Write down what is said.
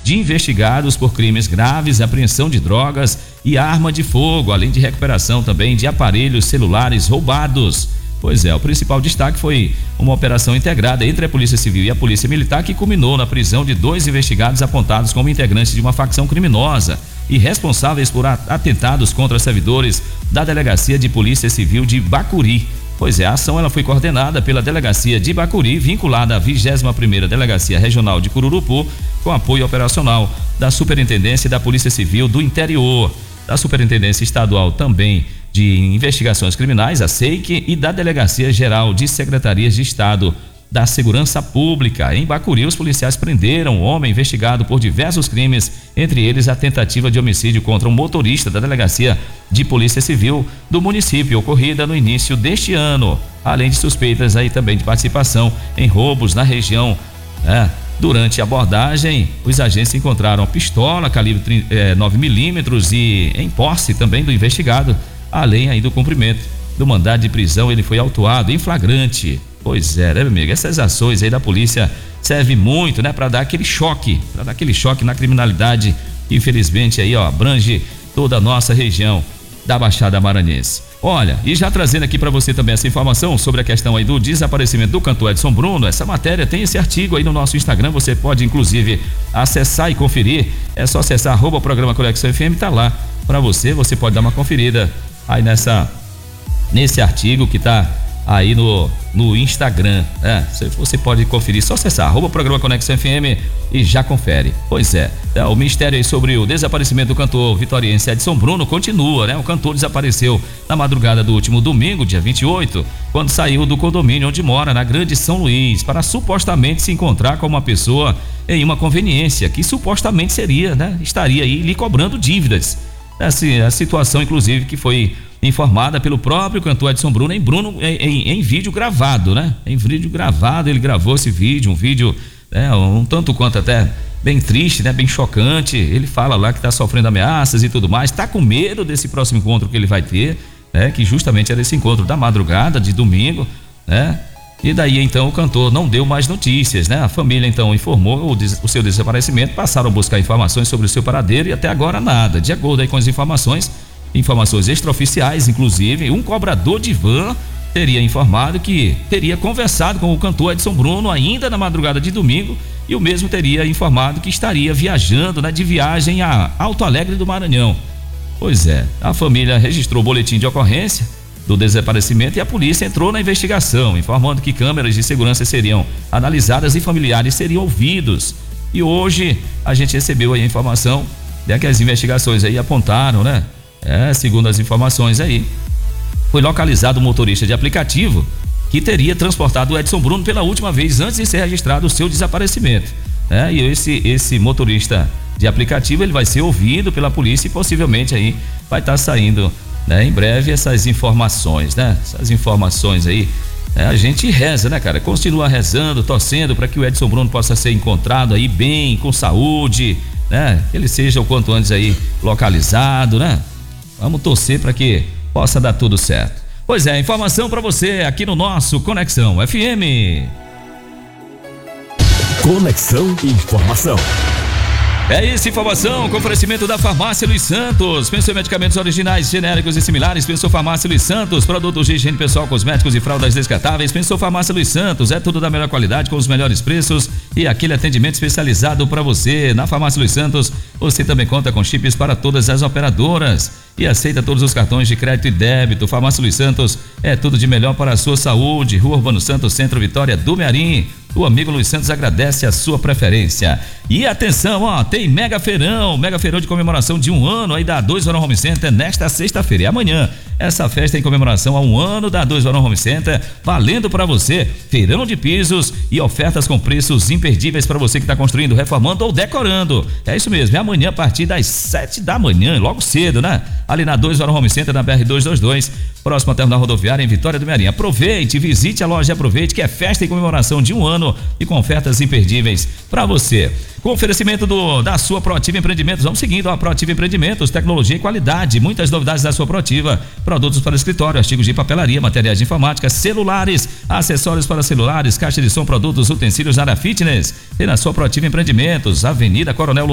de investigados por crimes graves, apreensão de drogas e arma de fogo, além de recuperação também de aparelhos celulares roubados. Pois é, o principal destaque foi uma operação integrada entre a Polícia Civil e a Polícia Militar que culminou na prisão de 2 investigados apontados como integrantes de uma facção criminosa e responsáveis por atentados contra servidores da Delegacia de Polícia Civil de Bacuri. Pois é, a ação ela foi coordenada pela Delegacia de Bacuri, vinculada à 21ª Delegacia Regional de Cururupu, com apoio operacional da Superintendência da Polícia Civil do Interior, da Superintendência Estadual também de Investigações Criminais, a SEIC, e da Delegacia Geral de Secretarias de Estado da Segurança Pública. Em Bacuri, os policiais prenderam um homem investigado por diversos crimes, entre eles a tentativa de homicídio contra um motorista da Delegacia de Polícia Civil do município, ocorrida no início deste ano, além de suspeitas aí também de participação em roubos na região. Durante a abordagem, os agentes encontraram pistola calibre 9mm e em posse também do investigado, além aí do cumprimento do mandado de prisão, ele foi autuado em flagrante. Pois é, né, meu amigo? Essas ações aí da polícia servem muito, né, para dar aquele choque na criminalidade que infelizmente aí, abrange toda a nossa região da Baixada Maranhense. Olha, e já trazendo aqui para você também essa informação sobre a questão aí do desaparecimento do cantor Edson Bruno, essa matéria tem esse artigo aí no nosso Instagram, você pode inclusive acessar e conferir, é só acessar @programa Conexão FM, tá lá para você pode dar uma conferida aí nesse artigo que tá aí no Instagram, você pode conferir, só acessar @programa Conexão FM e já confere. Pois é, o mistério aí sobre o desaparecimento do cantor vitoriense Edson Bruno continua, né? O cantor desapareceu na madrugada do último domingo, dia 28, quando saiu do condomínio onde mora, na Grande São Luís, para supostamente se encontrar com uma pessoa em uma conveniência, que supostamente seria, né? Estaria aí lhe cobrando dívidas. A situação, inclusive, que foi informada pelo próprio cantor Edson Bruno em vídeo gravado, né? Em vídeo gravado, ele gravou esse vídeo, um vídeo um tanto quanto até bem triste, né? Bem chocante. Ele fala lá que está sofrendo ameaças e tudo mais, está com medo desse próximo encontro que ele vai ter, né? Que justamente era esse encontro da madrugada de domingo, né? E daí então o cantor não deu mais notícias, né? A família então informou o seu desaparecimento, passaram a buscar informações sobre o seu paradeiro e até agora nada. De acordo aí com as informações extraoficiais, inclusive, um cobrador de van teria informado que teria conversado com o cantor Edson Bruno ainda na madrugada de domingo e o mesmo teria informado que estaria viajando, né, de viagem a Alto Alegre do Maranhão. Pois é, a família registrou o boletim de ocorrência do desaparecimento e a polícia entrou na investigação, informando que câmeras de segurança seriam analisadas e familiares seriam ouvidos. E hoje a gente recebeu aí a informação, né, que as investigações aí apontaram, né? Segundo as informações aí, foi localizado um motorista de aplicativo que teria transportado o Edson Bruno pela última vez antes de ser registrado o seu desaparecimento. E esse motorista de aplicativo, ele vai ser ouvido pela polícia e possivelmente aí vai estar saindo, né, em breve essas informações, né? Essas informações aí, a gente reza, né, cara? Continua rezando, torcendo para que o Edson Bruno possa ser encontrado aí bem, com saúde, né? Que ele seja o quanto antes aí localizado, né? Vamos torcer para que possa dar tudo certo. Pois é, informação para você aqui no nosso Conexão FM. Conexão Informação. É isso, informação com oferecimento da Farmácia Luiz Santos. Pensou em medicamentos originais, genéricos e similares? Pensou Farmácia Luiz Santos. Produtos de higiene pessoal, cosméticos e fraldas descartáveis? Pensou Farmácia Luiz Santos. É tudo da melhor qualidade, com os melhores preços e aquele atendimento especializado para você. Na Farmácia Luiz Santos, você também conta com chips para todas as operadoras e aceita todos os cartões de crédito e débito. Farmácia Luiz Santos é tudo de melhor para a sua saúde. Rua Urbano Santos, Centro Vitória do Mearim. O amigo Luiz Santos agradece a sua preferência. E atenção, tem mega feirão de comemoração de 1 ano aí da 2 Varão Home Center nesta sexta-feira e amanhã. Essa festa em comemoração a 1 ano da 2 Varão Home Center, valendo para você feirão de pisos e ofertas com preços imperdíveis para você que está construindo, reformando ou decorando. É isso mesmo, é amanhã a partir das 7 da manhã, logo cedo, né? Ali na 2 Varão Home Center, na BR-222, próximo à terminal rodoviária em Vitória do Mearim. Aproveite, visite a loja, aproveite que é festa em comemoração de 1 ano e com ofertas imperdíveis para você. Com oferecimento da sua Proativa Empreendimentos, vamos seguindo a Proativa Empreendimentos, tecnologia e qualidade, muitas novidades da sua Proativa, produtos para escritório, artigos de papelaria, materiais de informática, celulares, acessórios para celulares, caixa de som, produtos, utensílios na área fitness. E na sua Proativa Empreendimentos, Avenida Coronel